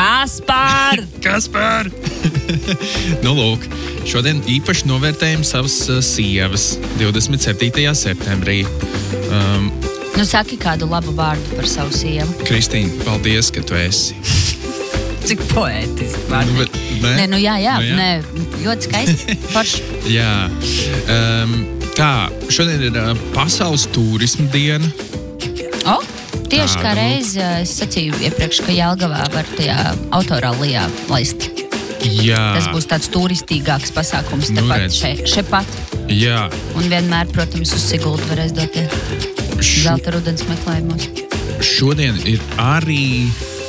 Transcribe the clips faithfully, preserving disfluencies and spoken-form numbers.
Kaspar! Kaspar! Nu, lūk, šodien īpaši novērtējam savas uh, sievas divdesmit septītajā septembrī. Um, Nu, saki kādu labu vārdu par savu sievu. Kristīna, paldies, ka tu esi. Cik poētiski vārdi. Nu, bet, ne? Nē, nu jā, jā, Nu, jā. Nē, ļoti skaisti. Forši. Jā. Um, tā, šodien ir uh, pasaules turisma diena. O, tieši Tā, kā nu. reiz es sacīju iepriekš, ka Jelgavā var tajā autorallijā laist. Jā. Tas būs tāds turistīgāks pasākums Nu, tepat redz. še, šepat. Jā. Un vienmēr, protams, uz Siguldu varēs doties Šo, zelta rudens meklējumos. šodien ir arī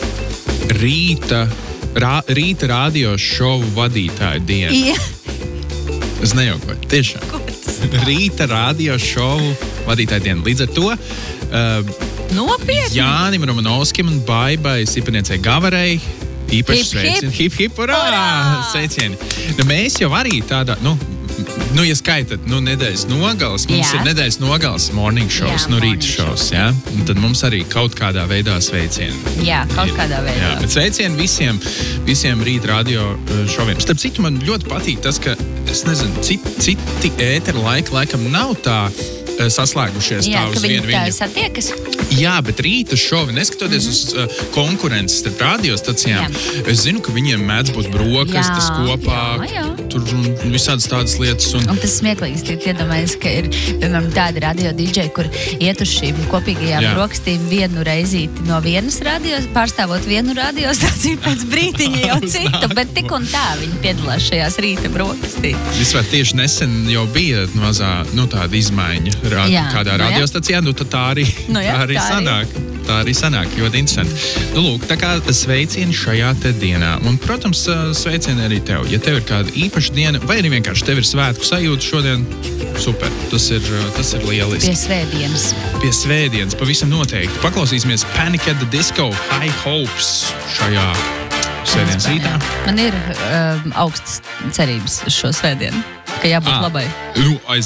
rīta, rā, rīta radio šovu vadītāja diena. Jā, Es nejaukoju, tiešām. Rīta radio šovu vadītāja diena. Līdz ar to uh, nopietni. Jānim Romanovskim un Baibai Sipaniecei Gavarei īpaši Hip, hip. sveicieni. Hip, hip, urā! Urā! Sveicieni. Nu, mēs jau arī tādā, nu, nu ja skaitat, nu, nedēļas nogals, mums Jā. ir nedēļas nogals morning shows, Jā, nu, morning rīta shows, jā? Un tad mums arī kaut kādā veidā sveicieni. Jā, kaut kādā veidā. Jā, bet sveicieni visiem, visiem rīta radio uh, šoviem. Starp citu, man ļoti patīk tas, ka, es nezinu, citi, citi ētera laiki laikam nav tā uh, saslēgušies Jā, tā ka uz viņi vienu tā viņu. satiekas. Jā, bet rīta šovi, neskatoties mm-hmm. uz uh, konkurences starp radiostacijām, Jā. es zinu, ka viņiem mēdz būt brokastis Jā, kopā, jā, jā. tur un visādas tādas lietas. Un, Un tas smieklīgs, ka iedomājies, ka ir, piemēram, tādi radio didžeji, kur iet uz šīm kopīgajām Jā. brokastīm vienu reizīti no vienas radios, pārstāvot vienu radiostaciju, pēc brītiņa jau citu, bet tik un tā viņi piedalās šajās rīta brokastī. Vispār tieši nesen jau bija mazā, nu, tāda izmaiņa rādi, Jā, kādā nu jā. radiostacijā, nu tad tā arī, Nu jā, tā arī tā arī. sanāk. Tā arī sanāk, ļoti interesanti. Nu, lūk, tā kā sveicieni šajā te dienā. Un, protams, sveicieni arī tev. Ja tev ir kāda īpaša diena, vai arī vienkārši tev ir svētku sajūta šodien, super. Tas ir, tas ir lieliski. Pie svētdienas. Pie svētdienas pavisam noteikti. Paklausīsimies Panic at the Disco High Hopes šajā svētdienas rītā. Man ir um, augstas cerības uz šo svētdienu, ka jābūt Ah, labai. Nu, aiz